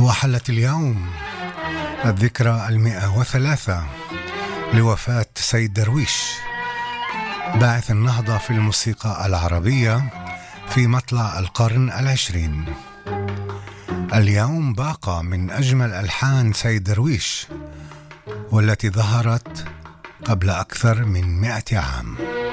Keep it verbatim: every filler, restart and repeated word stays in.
وحلت اليوم الذكرى المئة وثلاثة لوفاة سيد درويش، باعث النهضة في الموسيقى العربية في مطلع القرن العشرين. اليوم باقة من أجمل ألحان سيد درويش، والتي ظهرت قبل أكثر من مئة عام.